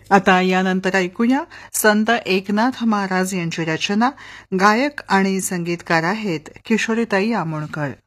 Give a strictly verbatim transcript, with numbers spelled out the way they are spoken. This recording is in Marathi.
आता यानंतर ऐकूया संत एकनाथ महाराज यांची रचना. गायक आणि संगीतकार आहेत किशोरीताई आमोणकर.